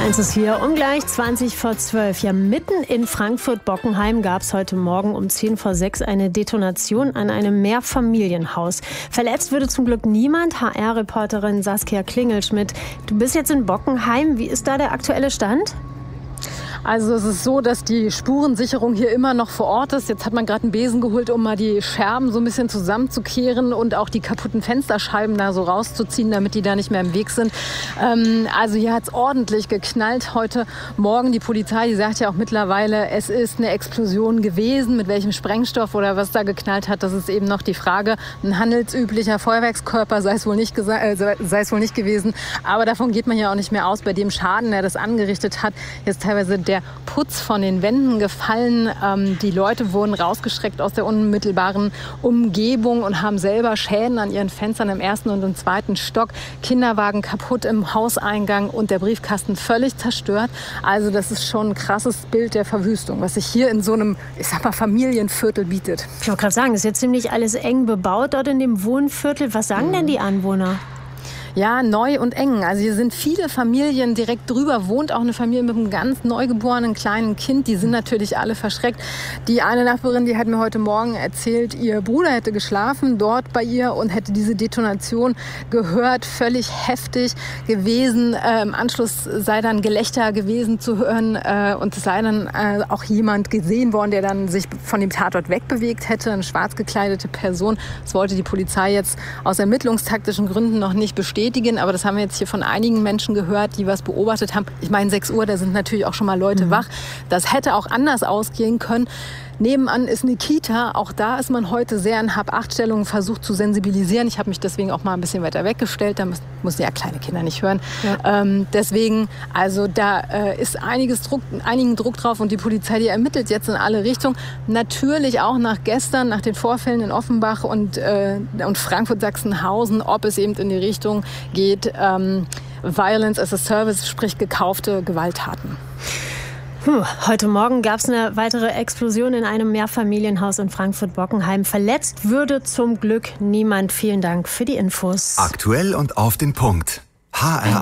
1 ist hier um gleich 20:12. Ja, mitten in Frankfurt-Bockenheim gab es heute Morgen um 5:10 eine Detonation an einem Mehrfamilienhaus. Verletzt wurde zum Glück niemand. HR-Reporterin Saskia Klingelschmidt, du bist jetzt in Bockenheim. Wie ist da der aktuelle Stand? Also es ist so, dass die Spurensicherung hier immer noch vor Ort ist. Jetzt hat man gerade einen Besen geholt, um mal die Scherben so ein bisschen zusammenzukehren und auch die kaputten Fensterscheiben da so rauszuziehen, damit die da nicht mehr im Weg sind. Also hier hat es ordentlich geknallt heute Morgen. Die Polizei, die sagt ja auch mittlerweile, es ist eine Explosion gewesen. Mit welchem Sprengstoff oder was da geknallt hat, das ist eben noch die Frage. Ein handelsüblicher Feuerwerkskörper sei es wohl nicht gewesen. Aber davon geht man ja auch nicht mehr aus. Bei dem Schaden, der das angerichtet hat, jetzt teilweise der Putz von den Wänden gefallen. Die Leute wurden rausgestreckt aus der unmittelbaren Umgebung und haben selber Schäden an ihren Fenstern im 1. und im 2. Stock. Kinderwagen kaputt im Hauseingang und der Briefkasten völlig zerstört. Also das ist schon ein krasses Bild der Verwüstung, was sich hier in so einem, ich sag mal, Familienviertel bietet. Ich wollte gerade sagen, es ist jetzt ziemlich alles eng bebaut dort in dem Wohnviertel. Was sagen denn die Anwohner? Ja, neu und eng. Also hier sind viele Familien direkt drüber, wohnt auch eine Familie mit einem ganz neugeborenen kleinen Kind. Die sind natürlich alle verschreckt. Die eine Nachbarin, die hat mir heute Morgen erzählt, ihr Bruder hätte geschlafen dort bei ihr und hätte diese Detonation gehört. Völlig heftig gewesen. Im Anschluss sei dann Gelächter gewesen zu hören und es sei dann auch jemand gesehen worden, der dann sich von dem Tatort wegbewegt hätte. Eine schwarz gekleidete Person. Das wollte die Polizei jetzt aus ermittlungstaktischen Gründen noch nicht bestätigen. Aber das haben wir jetzt hier von einigen Menschen gehört, die was beobachtet haben. Ich meine, 6 Uhr, da sind natürlich auch schon mal Leute wach. Das hätte auch anders ausgehen können. Nebenan ist eine Kita. Auch da ist man heute sehr in Hab-Acht-Stellung versucht zu sensibilisieren. Ich habe mich deswegen auch mal ein bisschen weiter weggestellt. Da müssen ja kleine Kinder nicht hören. Ja. Deswegen, also da ist einigen Druck drauf. Und die Polizei, die ermittelt jetzt in alle Richtungen. Natürlich auch nach gestern, nach den Vorfällen in Offenbach und Frankfurt-Sachsenhausen, ob es eben in die Richtung geht, Violence as a Service, sprich gekaufte Gewalttaten. Heute Morgen gab es eine weitere Explosion in einem Mehrfamilienhaus in Frankfurt-Bockenheim. Verletzt würde zum Glück niemand. Vielen Dank für die Infos. Aktuell und auf den Punkt. HR